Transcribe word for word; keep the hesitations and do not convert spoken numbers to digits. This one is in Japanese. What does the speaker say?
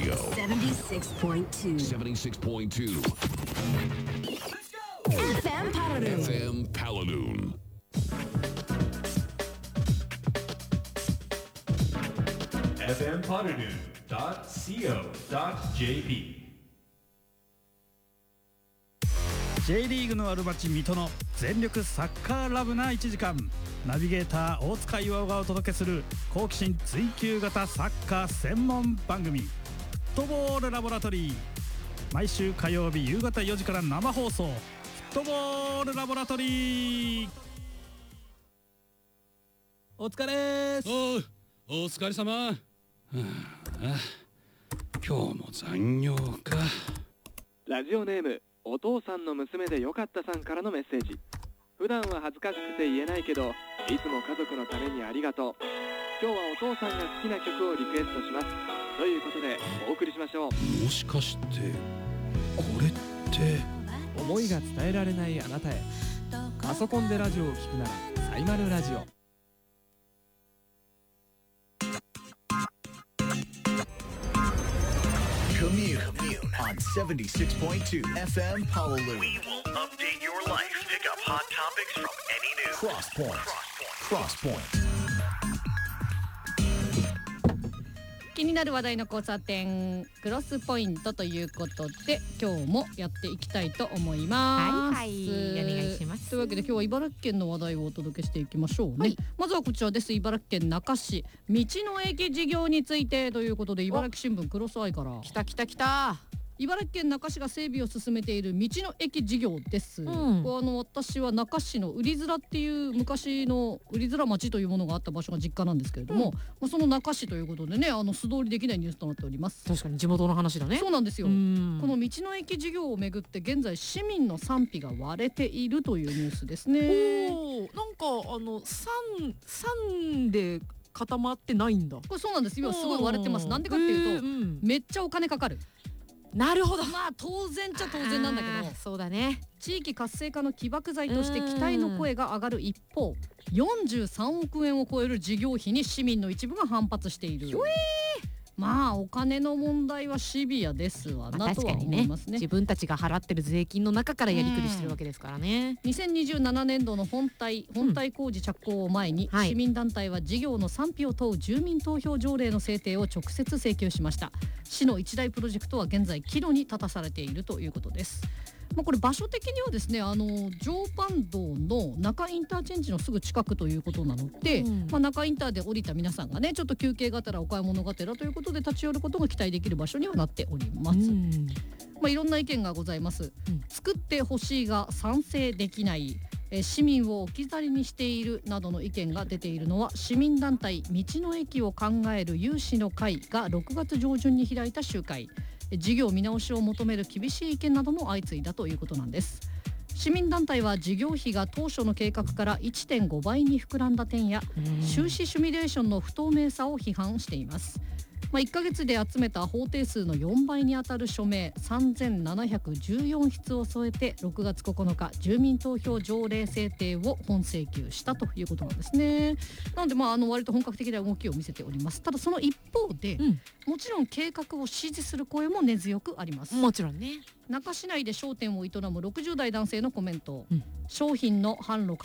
Radio seventy-six point two seventy-six point twoエフエム Paladunエフエム Paladun エフエム Paladun ドット シーオー ドット ジェーピー J リーグのある街水戸の全力サッカーラブないちじかん、ナビゲーター大塚岩がお届けする好奇心追求型サッカー専門番組フットボールラボラトリー。毎週火曜日夕方よじから生放送、フットボールラボラトリー。お疲れーす。 おう、お疲れ様。はあ、今日も残業か。 ラジオネームお父さんの娘でよかったさんからのメッセージ。普段は恥ずかしくて言えないけど、いつも家族のためにありがとう。今日はお父さんが好きな曲をリクエストしますということでお送りしましょう。 もしかしてこれって思いが伝えられないあなたへ。パソコンでラジオを聞くならサイマルラジオ。 Commune on seventy-six point two エフエム Paladun. We will update your life. Pick up hot topics from any news. Crosspoint. Crosspoint. 気になる話題の交差点クロスポイントということで今日もやっていきたいと思います。 はいはい、お願いします。 というわけで今日は茨城県の話題をお届けしていきましょうね、はい、まずはこちらです。茨城県那珂市道の駅事業についてということで、茨城新聞クロスアイから来た来た来た。 茨城県那珂市が整備を進めている道の駅事業です、うん、これあの私は那珂市の売面っていう昔の売面町というものがあった場所が実家なんですけれども、うん、まあ、その那珂市ということでね、あの素通りできないニュースとなっております。 確かに地元の話だね。 そうなんですよ。この道の駅事業をめぐって現在市民の賛否が割れているというニュースですね。 おー、なんかあの賛賛で固まってないんだ。 これそうなんです。今すごい割れてます。なんでかっていうと、うん、めっちゃお金かかる。 なるほど。 まあ当然っちゃ当然なんだけど、 そうだね。 地域活性化の起爆剤として期待の声が上がる一方、よんじゅうさんおくえんを超える事業費に市民の一部が反発している。まあお金の問題はシビアですわな、まあ、とは思いますね。 自分たちが払ってる税金の中からやりくりしてるわけですからね。 にせんにじゅうななねんどの本体本体工事着工を前に、うん、市民団体は事業の賛否を問う住民投票条例の制定を直接請求しました。市の一大プロジェクトは現在岐路に立たされているということです。まあ、これ場所的にはですね、あの常磐道の中インターチェンジのすぐ近くということなので、うん、まあ、中インターで降りた皆さんがね、ちょっと休憩がてらお買い物がてらということで立ち寄ることが期待できる場所にはなっております、うん、まあ、いろんな意見がございます、うん、作ってほしいが賛成できない、え市民を置き去りにしているなどの意見が出ているのは、市民団体道の駅を考える有志の会がろくがつ上旬に開いた集会、事業見直しを求める厳しい意見なども相次いだということなんです。市民団体は事業費が当初の計画から いってんごばいに膨らんだ点や収支シミュレーションの不透明さを批判しています。まあ、いっかげつで集めた法定数のよんばいにあたる署名さんぜんななひゃくじゅうよんひつを添えてろくがつここのか住民投票条例制定を本請求したということなんですね。なのでまああの割と本格的な動きを見せております。ただその一方で、うん、もちろん計画を支持する声も根強くあります。 もちろんね。 那珂市内で商店を営むろくじゅうだい男性のコメント、うん、商品の販路